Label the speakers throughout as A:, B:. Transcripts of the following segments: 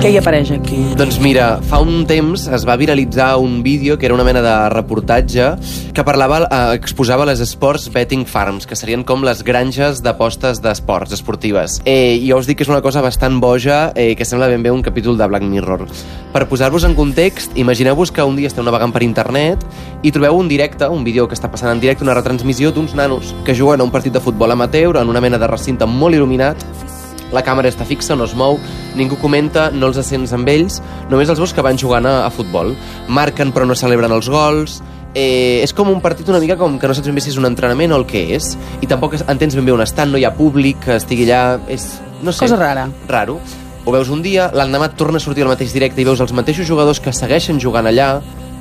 A: Què hi apareix aquí?
B: Doncs mira, fa un temps es va viralitzar un vídeo que era una mena de reportatge que exposava les Sports Betting Farms, que serien com les granges d'apostes d'esports esportives. I jo us dic que és una cosa bastant boja, que sembla ben bé un capítol de Black Mirror. Per posar-vos en context, imagineu-vos que un dia esteu navegant per internet i trobeu un directe, un vídeo que està passant en directe, una retransmissió d'uns nanos que juguen a un partit de futbol amateur en una mena de recinte molt il·luminat. La càmera està fixa, no es mou, ningú comenta, no els sents amb ells, només els veus que van jugant a futbol. Marquen però no celebren els gols. És com un partit una mica com que no saps ben bé si és un entrenament o el que és, i tampoc entens ben bé on estan, no hi ha públic que estigui allà, és, no sé,
A: cosa rara.
B: Raro. Ho veus un dia, l'endemà torna a sortir al mateix directe i veus els mateixos jugadors que segueixen jugant allà,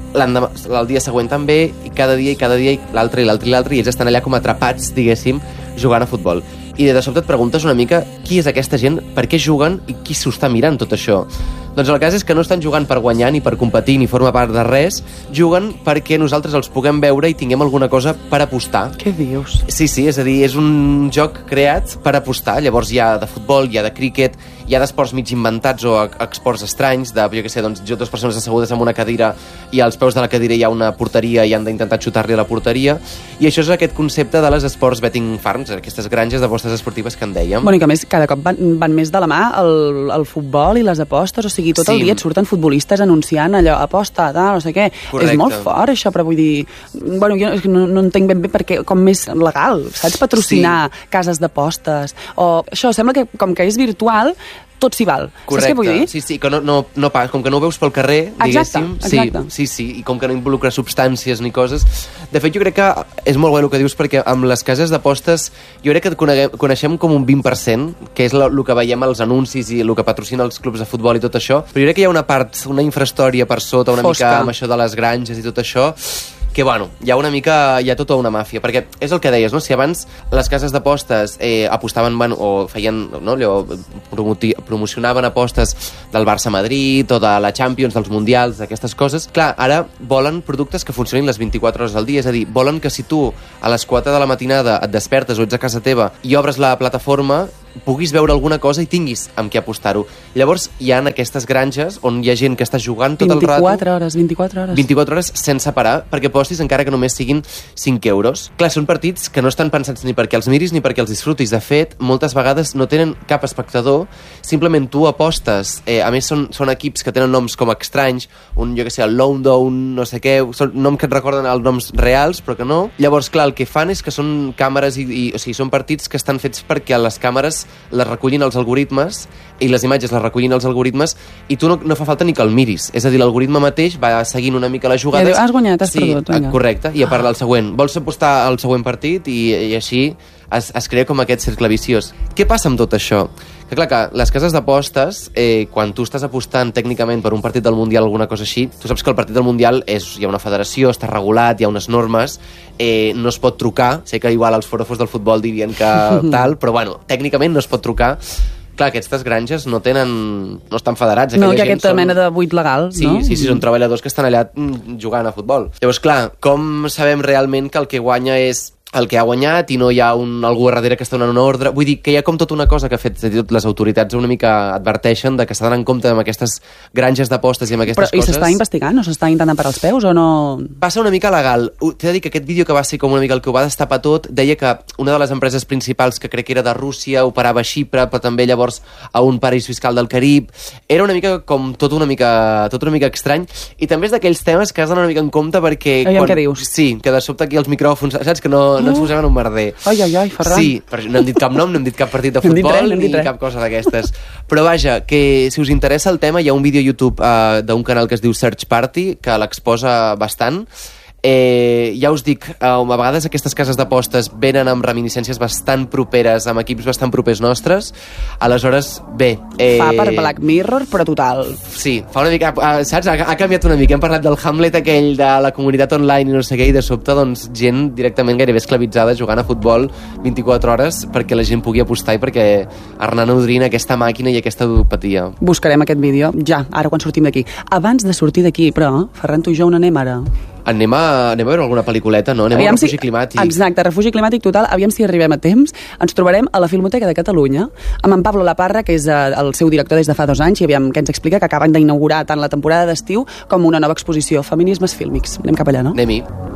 B: el dia següent també, i cada dia, l'altre, i ells estan allà com atrapats, diguéssim, jugant a futbol. I de sobte et preguntes una mica qui és aquesta gent, per què juguen i qui s'ho està mirant tot això. Doncs el cas és que no estan jugant per guanyar, ni per competir, ni formar part de res, juguen perquè nosaltres els puguem veure i tinguem alguna cosa per apostar.
A: Què dius?
B: Sí, és a dir, és un joc creat per apostar. Llavors hi ha de futbol, hi ha de críquet, hi ha d'esports mig inventats o esports estranys, de, jo què sé, doncs, dues persones assegudes en una cadira i als peus de la cadira hi ha una porteria i han d'intentar xutar-li a la porteria. I això és aquest concepte de les Sports Betting Farms, aquestes granges d'apostes esportives que en dèiem.
A: Bueno, i que a més cada cop van més de la mà el futbol i les apostes, o sigui, tot el dia et surten futbolistes anunciant allò, aposta, tal, no sé què.
B: Correcte.
A: És molt fort, això, però vull dir... Bueno, jo no entenc ben bé perquè com més legal, saps? Patrocinar cases d'apostes, o això, sembla que com que és virtual, tot s'hi val.
B: Correcte.
A: Saps què vull dir?
B: Sí, que no pas, com que no ho veus pel carrer, diguéssim.
A: Exacte.
B: Sí, i com que no involucra substàncies ni coses. De fet, jo crec que és molt bé el que dius, perquè amb les cases d'apostes jo crec que coneixem com un 20%, que és el que veiem als anuncis i el que patrocina els clubs de futbol i tot això, però jo crec que hi ha una part, una infrahistòria per sota, una mica amb això de les granges i tot això, que, bueno, hi ha tota una màfia, perquè és el que deies, no? Si abans les cases d'apostes apostaven, bueno, o feien, no, allò, promocionaven apostes del Barça-Madrid o de la Champions, dels Mundials, d'aquestes coses, clar, ara volen productes que funcionin les 24 hores al dia, és a dir, volen que si tu a les 4 de la matinada et despertes o ets a casa teva i obres la plataforma, puguis veure alguna cosa i tinguis amb què apostar-ho. Llavors hi ha aquestes granges on hi ha gent que està jugant tot el rato.
A: 24 hores.
B: 24 hores sense parar, perquè postis encara que només siguin 5 euros. Clar, són partits que no estan pensats ni perquè els miris ni perquè els disfrutis. De fet, moltes vegades no tenen cap espectador, simplement tu apostes. A més, són equips que tenen noms com estranys, jo que sé, el London, no sé què, són noms que et recorden els noms reals, però que no. Llavors, clar, el que fan és que són càmeres o sigui, són partits que estan fets perquè les càmeres les recullin els algoritmes i les imatges les recullin els algoritmes i tu no fa falta ni que el miris. És a dir, l'algoritme mateix va seguint una mica les jugades.
A: Ja diu, has guanyat, has perdut. Vinga.
B: Correcte, i a part del següent. Vols apostar al següent partit i així es crea com aquest cercle viciós. Què passa amb tot això? Que clar, que les cases d'apostes, quan tu estàs apostant tècnicament per un partit del Mundial o alguna cosa així, tu saps que el partit del Mundial hi ha una federació, està regulat, hi ha unes normes, no es pot trucar, sé que igual els forofos del futbol dirien que tal, però bueno, tècnicament no es pot trucar. Clar, aquestes granges no estan federats.
A: No, que aquesta mena de buit legal, no?
B: Sí, són treballadors que estan allà jugant a futbol. Llavors, clar, com sabem realment que el que guanya és el que ha guanyat i no hi ha algú darrere que està donant una ordre? Vull dir que hi ha com tota una cosa que ha fet les autoritats una mica adverteixen de que s'ha d'anar en compte amb aquestes granges d'apostes i amb aquestes coses.
A: I s'està investigant o s'està intentant parar els peus o no?
B: Va ser una mica legal. T'he de dir que aquest vídeo que va ser com una mica el que ho va destapar tot, deia que una de les empreses principals que crec que era de Rússia operava a Xipre, però també llavors a un paraís fiscal del Carib. Era una mica com tot una mica estrany, i també és d'aquells temes que has d'anar una mica en compte perquè...
A: Què dius?
B: Sí, que de sobte aquí els micròfons, saps que no ens posaven un merder.
A: Ai, Ferran.
B: Sí, però no hem dit cap nom, no hem dit cap partit de futbol ni cap cosa d'aquestes. Però vaja, que si us interessa el tema, hi ha un vídeo a YouTube d'un canal que es diu Search Party que l'exposa bastant. Ja us dic, a vegades aquestes cases d'apostes venen amb reminiscències bastant properes, amb equips bastant propers nostres. Aleshores, bé...
A: Fa per Black Mirror, però total.
B: Sí, fa una mica... Saps? Ha canviat una mica. Hem parlat del Hamlet aquell de la comunitat online i no sé què, i de sobte, doncs, gent directament gairebé esclavitzada jugant a futbol 24 hores perquè la gent pugui apostar i perquè anar nodrint aquesta màquina i aquesta ludopatia.
A: Buscarem aquest vídeo, ja, ara quan sortim d'aquí. Abans de sortir d'aquí, però, Ferran, tu i jo on anem ara?
B: Anem a veure alguna pel·lículeta, no? Anem a Refugi Climàtic.
A: Exacte, Refugi Climàtic total. Aviam si arribem a temps. Ens trobarem a la Filmoteca de Catalunya amb en Pablo Laparra, que és el seu director des de fa 2 anys, i aviam què ens explica, que acaben d'inaugurar tant la temporada d'estiu com una nova exposició, Feminismes Fílmics. Anem cap allà, no?
B: Anem-hi.